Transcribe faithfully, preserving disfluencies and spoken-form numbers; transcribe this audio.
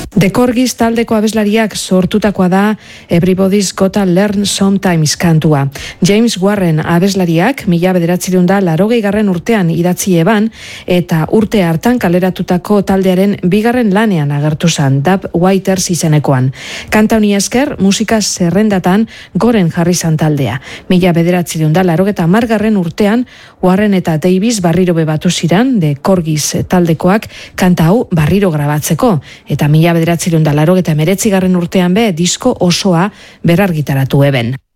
The Corgis taldeko abeslariak sortutakoa da Everybody's Gotta Learn Sometimes kantua. James Warren abeslariak mila bederatziehun eta laurogei garren urtean idatzi eban eta urte hartan kaleratutako taldearen bigarren lanean agertu zan, Dub Waiters izenekoan. Kanta honi esker musika zerrendatan goren jarri zan taldea. Mila bederatziehun eta laurogeita hamar garren urtean Warren eta Davis barriro bebatu ziran, The Corgis taldekoak kanta hau barriro grabatzeko, eta mila bederatziehun eta laurogeita hemeretzi garren urtean be disko osoa berargitaratu eben.